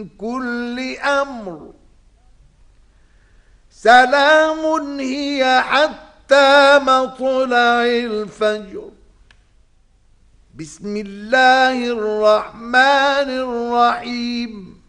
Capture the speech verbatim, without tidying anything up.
كل أمر سلام هي حتى مطلع الفجر. بسم الله الرحمن الرحيم.